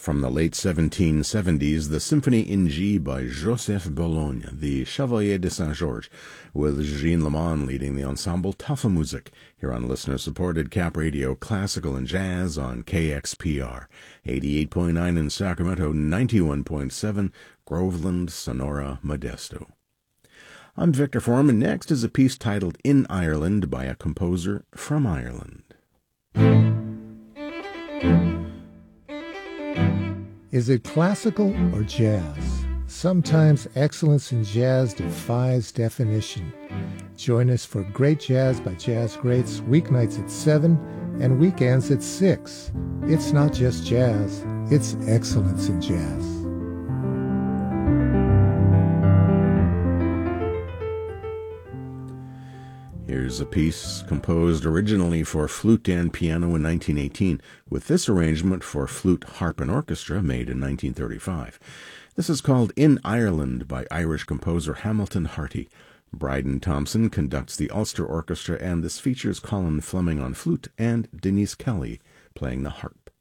From the late 1770s, the Symphony in G by Joseph Bologne, the Chevalier de Saint-Georges, with Jean Lemon leading the ensemble Tafelmusik, here on listener-supported Cap Radio Classical and Jazz on KXPR, 88.9 in Sacramento, 91.7 Groveland, Sonora, Modesto. I'm Victor Foreman. Next is a piece titled In Ireland by a composer from Ireland. Is it classical or jazz? Sometimes excellence in jazz defies definition. Join us for Great Jazz by Jazz Greats, weeknights at 7 and weekends at 6. It's not just jazz, it's excellence in jazz. Here's a piece composed originally for flute and piano in 1918, with this arrangement for flute, harp, and orchestra made in 1935. This is called In Ireland by Irish composer Hamilton Harty. Bryden Thompson conducts the Ulster Orchestra, and this features Colin Fleming on flute and Denise Kelly playing the harp.